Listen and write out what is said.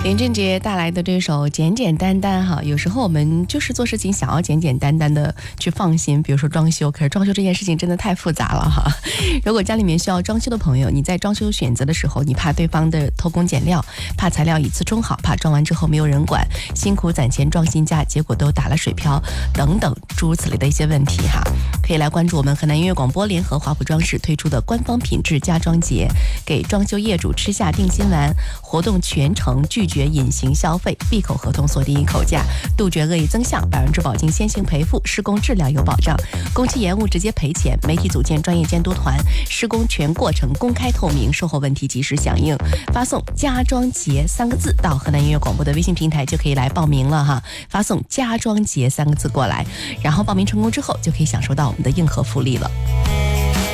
林俊杰带来的这首简简单单哈，有时候我们就是做事情想要简简单单的去放心，比如说装修，可是装修这件事情真的太复杂了哈。如果家里面需要装修的朋友，你在装修选择的时候，你怕对方的偷工减料，怕材料以次充好，怕装完之后没有人管，辛苦攒钱装新家，结果都打了水漂等等诸如此类的一些问题哈，可以来关注我们河南音乐广播联合华普装饰推出的官方品质家装节，给装修业主吃下定心丸，活动全程拒绝隐形消费，闭口合同锁定一口价，杜绝恶意增项，100%保金先行赔付，施工质量有保障，工期延误直接赔钱，媒体组建专业监督团，施工全过程公开透明，售后问题及时响应。发送家装节3个字到河南音乐广播的微信平台就可以来报名了哈，发送家装节3个字过来，然后报名成功之后就可以享受到我们的硬核福利了。